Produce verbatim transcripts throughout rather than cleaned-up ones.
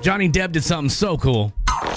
Johnny Depp did something so cool.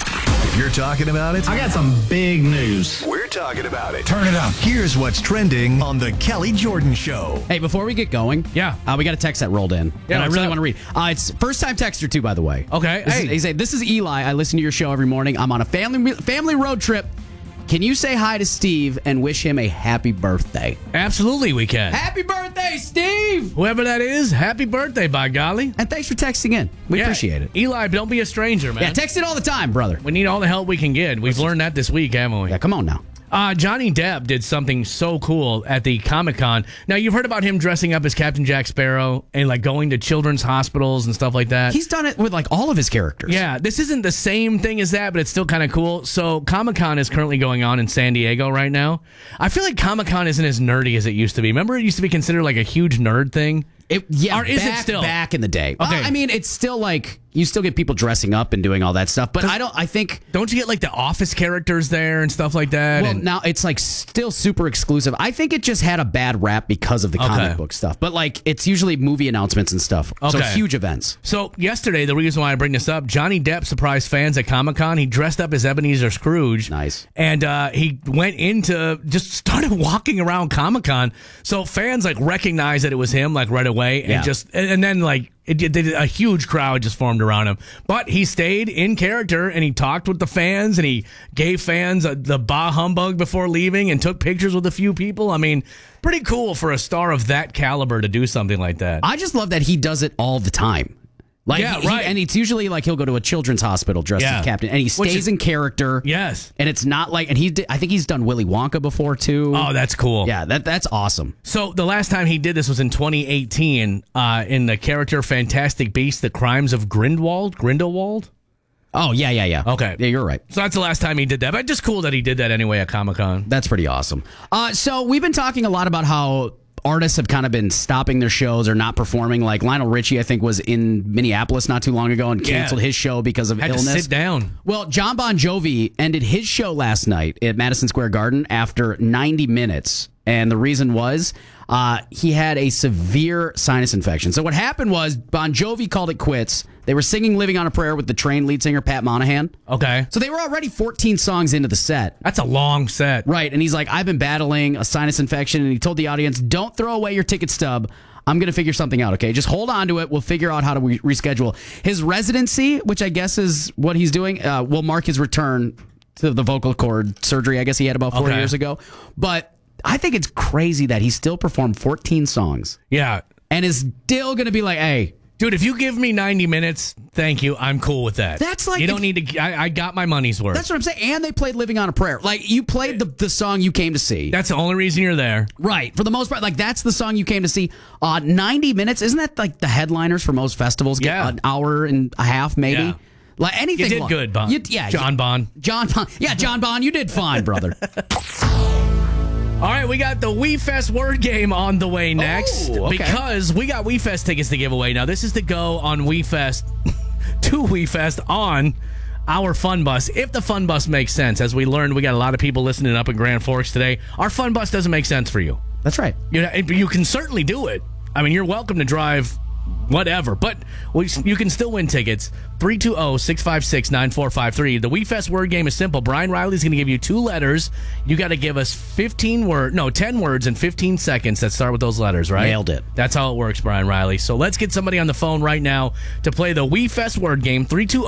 If you're talking about it, I got some big news. we're talking about it. Turn it up. Here's what's trending on the Kelly Jordan Show. Hey, before we get going, Yeah. uh, we got a text that rolled in. Yeah, and I what's really up? want to read. Uh, it's first time texter too, by the way. Okay, This is- hey. he said, "This is Eli. I listen to your show every morning. I'm on a family family road trip. Can you say hi to Steve and wish him a happy birthday?" Absolutely, we can. Happy birthday, Steve! Whoever that is, happy birthday, by golly. And thanks for texting in. We Yeah. appreciate it. Eli, don't be a stranger, man. Yeah, text it all the time, brother. We need all the help we can get. We've learned that this week, haven't we? Yeah, come on now. Uh, Johnny Depp did something so cool at the Comic-Con. Now, you've heard about him dressing up as Captain Jack Sparrow and, like, going to children's hospitals and stuff like that. He's done it with like all of his characters. Yeah, this isn't the same thing as that, but it's still kind of cool. So, Comic-Con is currently going on in San Diego right now. I feel like Comic-Con isn't as nerdy as it used to be. Remember, it used to be considered like a huge nerd thing? It, yeah, Or is it back, still? back in the day? Well, Okay. I mean, it's still like you still get people dressing up and doing all that stuff, but I don't. I think Don't you get, like, the Office characters there and stuff like that? well And- now it's like still super exclusive. I think it just had a bad rap because of the Okay. comic book stuff, but like it's usually movie announcements and stuff. So Okay. huge events. So yesterday, the reason why I bring this up, Johnny Depp surprised fans at Comic Con. He dressed up as Ebenezer Scrooge. Nice. And uh, he went into, just started walking around Comic Con. So fans like recognized that it was him like right away, and Yeah. just and, and then like it, did a huge crowd just formed around him. But he stayed in character and he talked with the fans and he gave fans a, the bah humbug before leaving and took pictures with a few people. I mean, pretty cool for a star of that caliber to do something like that. I just love that he does it all the time. Like, Yeah, he- right. and it's usually like he'll go to a children's hospital dressed Yeah. as Captain, and he Which stays is- in character. Yes. And it's not like, and he did, I think he's done Willy Wonka before too. Oh, that's cool. yeah, that that's awesome. So the last time he did this was in twenty eighteen uh, in the character Fantastic Beasts: The Crimes of Grindelwald. Grindelwald. Oh yeah, yeah, yeah. Okay. yeah, you're right. So that's the last time he did that. But just cool that he did that anyway at Comic Con. That's pretty awesome. Uh, so we've been talking a lot about how artists have kind of been stopping their shows or not performing. Like Lionel Richie, I think, was in Minneapolis not too long ago and Yeah. canceled his show because of Had illness. to sit down. Well, John Bon Jovi ended his show last night at Madison Square Garden after ninety minutes. And the reason was uh, he had a severe sinus infection. So what happened was Bon Jovi called it quits. They were singing Living on a Prayer with the Train lead singer Pat Monahan. Okay. So they were already fourteen songs into the set. That's a long set. Right. And he's like, I've been battling a sinus infection. And he told the audience, don't throw away your ticket stub. I'm going to figure something out, okay? Just hold on to it. We'll figure out how to re- reschedule. His residency, which I guess is what he's doing, uh, will mark his return to the vocal cord surgery I guess he had about four Okay. years ago. But I think it's crazy that he still performed fourteen songs Yeah. and is still going to be like, hey, Dude, if you give me ninety minutes, thank you. I'm cool with that. That's like- You don't need to. I, I got my money's worth. that's what I'm saying. And they played Living on a Prayer. Like, you played the, the song you came to see. That's the only reason you're there. Right. For the most part, like that's the song you came to see. Uh, ninety minutes. Isn't that like the headliners for most festivals? Get Yeah. An hour and a half, maybe. Yeah. Like anything. You did long- good, Bon. You- yeah. John Bon. John Bon. Yeah, John Bon, you did fine, brother. All right, we got the WeFest word game on the way next Oh, okay. because we got WeFest tickets to give away. Now, this is to go on WeFest, to WeFest on our Fun Bus, if the Fun Bus makes sense. As we learned, we got a lot of people listening up in Grand Forks today. Our Fun Bus doesn't make sense for you. That's right. You know, you can certainly do it. I mean, you're welcome to drive whatever, but we, you can still win tickets. three two zero, six five six, nine four five three. The WeFest word game is simple. Brian Riley's going to give you two letters. You got to give us fifteen words, no, ten words in fifteen seconds that start with those letters, right? Nailed it. That's how it works, Brian Riley. So let's get somebody on the phone right now to play the WeFest word game. three two zero